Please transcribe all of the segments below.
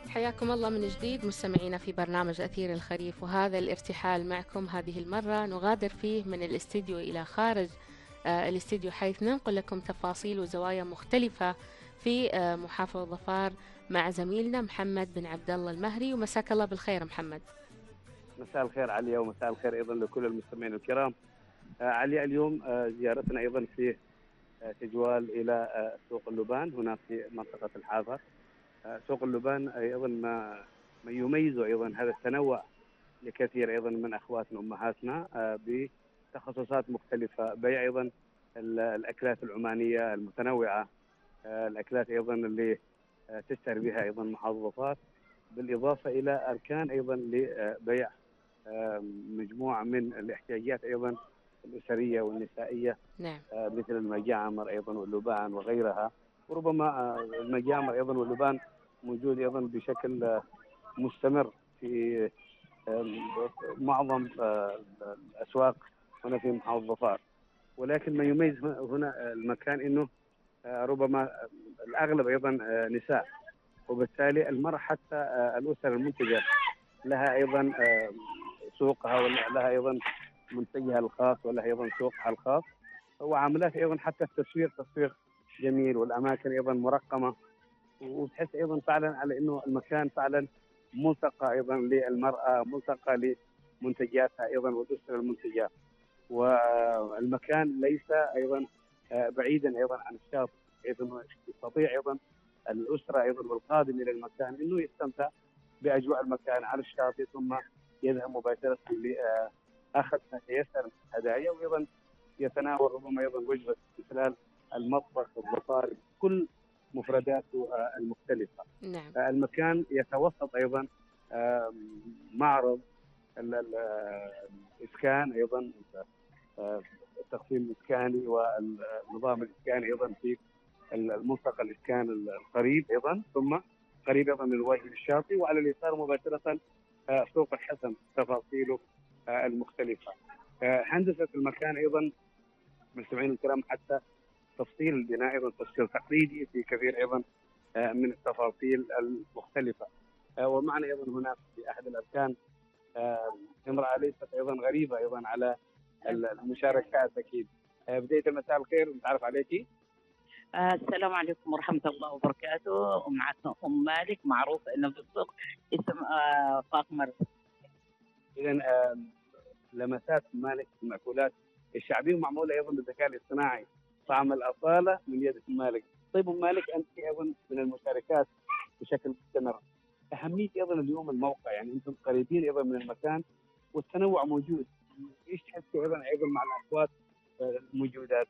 حياكم الله من جديد مستمعينا في برنامج أثير الخريف، وهذا الارتحال معكم هذه المرة نغادر فيه من الاستديو إلى خارج الاستديو، حيث ننقل لكم تفاصيل وزوايا مختلفة في محافظة ظفار مع زميلنا محمد بن عبد الله المهري. ومساك الله بالخير محمد. مساء الخير عليا، ومساء الخير ايضا لكل المستمعين الكرام. عليا اليوم زيارتنا ايضا في تجوال الى سوق اللبان هنا في منطقه الحافه. سوق اللبان ايضا ما يميزه ايضا هذا التنوع لكثير ايضا من اخواتنا وامهاتنا بتخصصات مختلفه، بيع ايضا الاكلات العمانيه المتنوعه، الاكلات ايضا اللي تشتهر بها ايضا محافظه ظفار، بالاضافه الى اركان ايضا لبيع مجموعه من الاحتياجات ايضا الاسريه والنسائيه. نعم. مثل المجامر ايضا واللبان وغيرها، وربما المجامر ايضا واللبان موجود ايضا بشكل مستمر في معظم الاسواق هنا في محافظه ظفار. ولكن ما يميز هنا المكان انه ربما الاغلب ايضا نساء، وبالتالي المراه حتى الاسر المنتجه لها ايضا سوقها، ولها ايضا منتجها الخاص، ولها ايضا سوقها الخاص، وعاملات ايضا حتى التسويق تسويق جميل، والاماكن ايضا مرقمه، وتحس ايضا فعلا على انه المكان فعلا ملتقى ايضا للمراه، ملتقى لمنتجاتها ايضا والاسر المنتجه. والمكان ليس ايضا بعيدا ايضا عن الشاطئ، ايضا يستطيع ايضا الاسره ايضا والقادم الى المكان انه يستمتع باجواء المكان على الشاطئ، ثم يذهب مباشره لاخذ ما تيسر من هدايا، وايضا يتناول ربما ايضا وجبه من خلال المطبخ الظفاري كل مفرداته المختلفه. نعم. المكان يتوسط ايضا معرض الاسكان ايضا، التقسيم الاسكاني والنظام الاسكاني ايضا في المنطقه الاسكان القريب ايضا، ثم قريب ايضا من الوجه الشاطئ، وعلى اليسار مباشره سوق الحسن تفاصيله المختلفه. هندسه المكان ايضا مستمعين الكرام، حتى تفصيل البناء ايضا تفصيل تقليدي في كثير ايضا من التفاصيل المختلفه. ومعنا ايضا هنا في احد الاركان امراه ليست ايضا غريبه ايضا على المشاركات اكيد. بدايه مساء الخير، نتعرف عليكي. السلام عليكم ورحمة الله وبركاته. معكم أم مالك، معروفة إنه في السوق اسم فاطمة. إذا لمسات مالك المأكولات الشعبية ومعمولة أيضا بالذكاء الاصطناعي، طعم الأصالة من يد مالك. طيب أم مالك، أنت أيضا من المشاركات بشكل مستمر، أهمية أيضا اليوم الموقع، يعني أنتم قريبين أيضا من المكان والتنوع موجود، إيش تحسي أيضا مع الأصوات الموجودات؟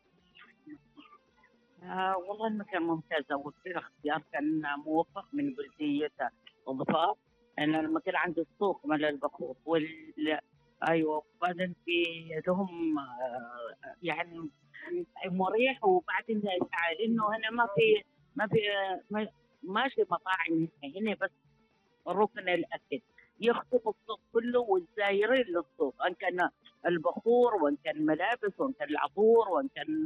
والله المكان ممتاز، أول شيء الاختيار كان موفق من بلدية ظفار، أن المكان عنده السوق مال البخور أيوه، وبعدين في لهم يعني مريح، وبعدين إنه هنا ما في ماشي مطاعم هنا بس ركن الأكل يخطف السوق كله والزايرين للسوق، ان كان البخور وان كان الملابس وان كان العطور وان كان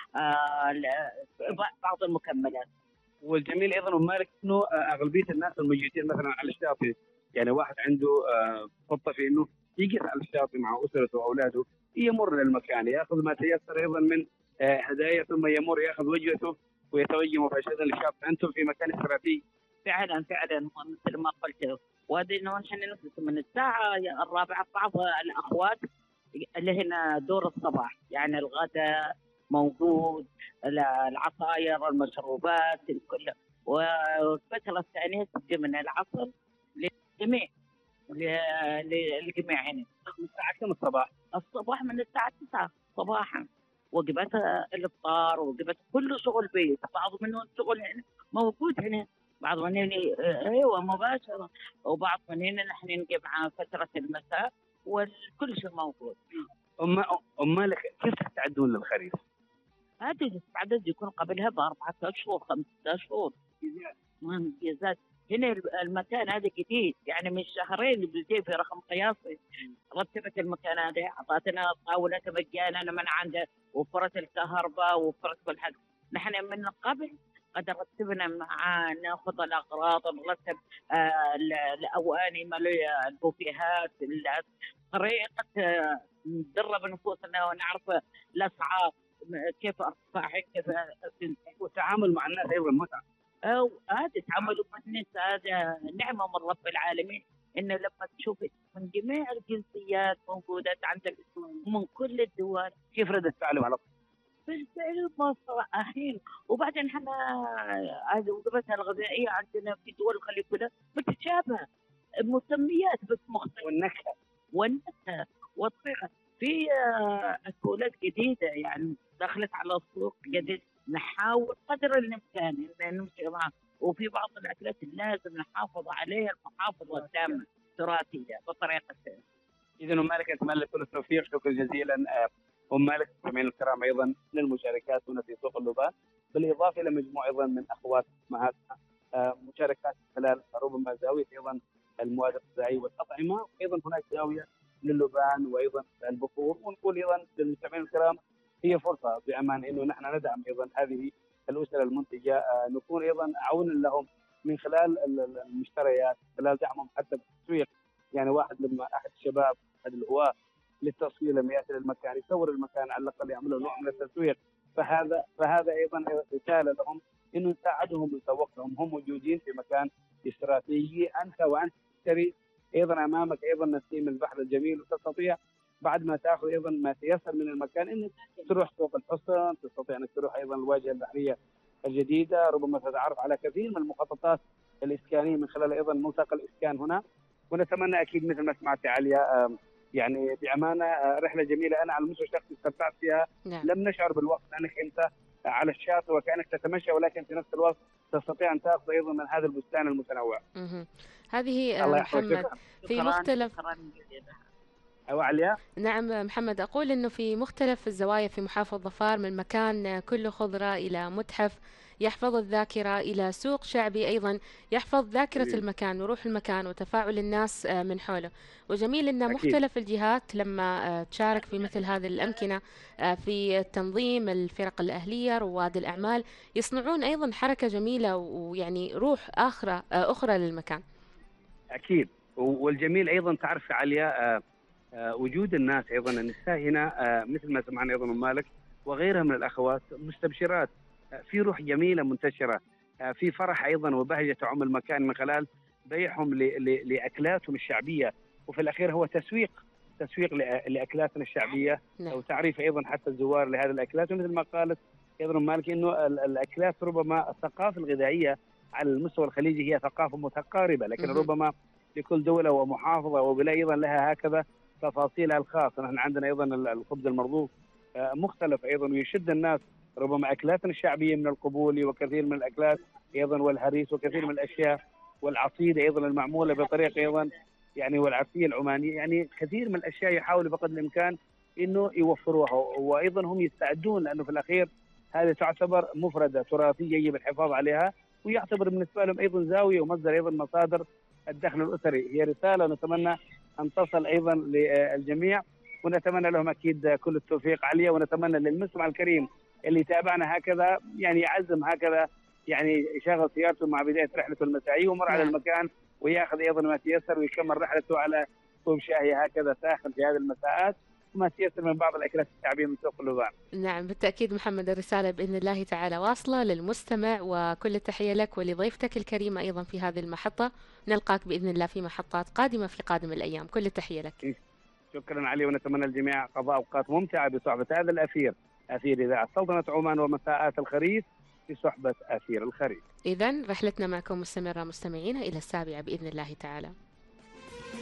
بعض المكملات. والجميل ايضا ام مالك انه اغلبيه الناس الموجودين مثلا على الشاطئ، يعني واحد عنده خطه في انه يقف على الشاطئ مع اسرته واولاده، يمر للمكان ياخذ ما تيسر ايضا من هدايا، ثم يمر ياخذ وجبته ويتوجه مباشره للشاطئ. انتم في مكان استراتيجي فعلا مثل ما قلت، وهذه انه نحن نجلس من الساعه 4. بعض الاخوات اللي هنا دور الصباح، يعني الغداء موجود، العصاير، المشروبات، الكل. والفتره الثانيه تجي من العصر للجميع للجميع هنا من الساعه كم الصباح؟ الصباح من الساعه 9 صباحا، وجبات الافطار وجبات كل شغل بيت، بعض منهم شغل هنا موجود هنا، بعض من هنا ايوه مباشره، وبعض من هنا نحن نجي مع فتره المساء، والكل شيء موجود. ام مالك، كيف تستعدون للخريف؟ هذه الاستعداد يكون قبلها ب4 أشهر 5 أشهر. امتيازات هنا المكان هذا جديد، يعني من شهرين بدي في رقم قياسي رتبت المكان هذا، اعطتنا طاوله مجانا من عنده، وفرت الكهرباء وفرت كل حاجه. نحن من قبل قد رتبنا معاه ناخذ الأغراض، نرتب الأواني مال البوفيهات، طريقة ندرب نفوسنا ونعرف الأسعار، كيف أرفعها، كيف والتعامل مع الناس أيضا متعة. أو هذا تعاملوا مع الناس، هذا نعمة من رب العالمين، إنه لما تشوف من جميع الجنسيات موجودة عندك من كل الدول. كيف ردة فعلهم على بالفعل الحين. وبعدين احنا هذه وجبتها الغذائية عندنا في دول الخليج كلها بتتشابه، مسميات بس مختلفة، والنكهة والطريقة. في أكلات جديدة يعني دخلت على السوق جديد، نحاول قدر الإمكان إن نمشي معها. وفي بعض الأكلات لازم نحافظ عليها المحافظة التامة التراثية بطريقة. إذا أم مالك أتمنى لكم التوفيق، شكرا جزيلا. أم مالك المستمعين الكرام أيضا من المشاركات هنا في سوق اللبان، بالإضافة إلى مجموعة أيضا من أخوات معاتنا مشاركات خلال ربما زاوية أيضا المواد الغذائية والأطعمة، أيضا هناك زاوية للبان وأيضا البخور. ونقول أيضا للمستمعين الكرام هي فرصة بأمان إنه نحن ندعم أيضا هذه الأسر المنتجة، نكون أيضا عونا لهم من خلال المشتريات، خلال دعمهم حتى بالتسويق. يعني واحد لما أحد الشباب أحد الهواة للتصوير لما يأتي للمكان يصور المكان على الأقل يعملوا نوع من التسويق، فهذا أيضا رسالة لهم إنه نساعدهم ونسوق لهم. هم موجودين في مكان استراتيجي، أنت وأنت تشتري أيضا أمامك أيضا نسيم البحر الجميل، وتستطيع بعد ما تأخذ أيضا ما تيسر من المكان إنك تروح سوق الحصن، تستطيع أنك تروح أيضا الواجهة البحرية الجديدة، ربما تتعرف على كثير من المخططات الإسكانية من خلال أيضا ملتقى الإسكان هنا. ونتمنى أكيد مثل ما سمعت عليا يعني بأمانة رحلة جميلة أنا على المستوى الشخصي استمتعت فيها. نعم. لم نشعر بالوقت لأنك أنت على الشاطئ وكأنك تتمشى، ولكن في نفس الوقت تستطيع أن تأخذ أيضا من هذا البستان المتنوع. هذه محمد في مختلف عليا. نعم محمد، أقول أنه في مختلف الزوايا في محافظة ظفار، من مكان كله خضرة إلى متحف يحفظ الذاكرة إلى سوق شعبي أيضا يحفظ ذاكرة المكان وروح المكان وتفاعل الناس من حوله. وجميل أن مختلف الجهات لما تشارك في مثل هذه الأمكنة في تنظيم الفرق الأهلية، رواد الأعمال يصنعون أيضا حركة جميلة ويعني روح أخرى للمكان. أكيد. والجميل أيضا تعرف عليا وجود الناس أيضا النساء هنا مثل ما سمعنا أيضا أم مالك وغيرها من الأخوات مستبشرات، في روح جميلة منتشرة، في فرح أيضا وبهجة تعم المكان من خلال بيعهم لأكلاتهم الشعبية، وفي الأخير هو تسويق لأكلاتنا الشعبية وتعريف أيضا حتى الزوار لهذه الأكلات. ومثل ما قالت أيضا أم مالك إنه الأكلات ربما الثقافة الغذائية على المستوى الخليجي هي ثقافة متقاربة، لكن ربما لكل دولة ومحافظة وبلاد أيضا لها هكذا تفاصيلها الخاصة. نحن عندنا أيضا الخبز المرغوف مختلف أيضا ويشد الناس، ربما أكلاتنا الشعبية من القبولي وكثير من الأكلات أيضا والهريس وكثير من الأشياء والعصيدة أيضا المعمولة بطريقة أيضا يعني والعرسية العمانية، يعني كثير من الأشياء يحاولوا بقدر الإمكان إنه يوفروها، وأيضا هم يستعدون لأنه في الأخير هذه تعتبر مفردة تراثية يجب الحفاظ عليها، ويعتبر بالنسبة لهم أيضا زاوية ومصدر أيضا مصادر الدخل الأسري. هي رسالة نتمنى أن تصل أيضا للجميع، ونتمنى لهم أكيد كل التوفيق عليا، ونتمنى للمستمع الكريم اللي تابعنا هكذا يعني يعزم هكذا يعني يشغل سيارته مع بداية رحلته المسائية ومر على المكان ويأخذ أيضا ما تيسر ويكمل رحلته على كوب شاهي هكذا ساخن في هذه المساءات وما تيسر من بعض الأكلات الشعبية من سوق اللبان. نعم بالتأكيد محمد، الرسالة بإذن الله تعالى واصلة للمستمع، وكل التحية لك ولضيفتك الكريمة أيضا في هذه المحطة. نلقاك بإذن الله في محطات قادمة في قادم الأيام. كل التحية لك. شكرا علي، ونتمنى الجميع قضاء أوقات ممتعة بصحبة هذا الأثير، أثير إذاعة سلطنة عمان ومساءات الخريف في صحبة أثير الخريف. إذن رحلتنا معكم مستمرة مستمعين إلى 7 بإذن الله تعالى.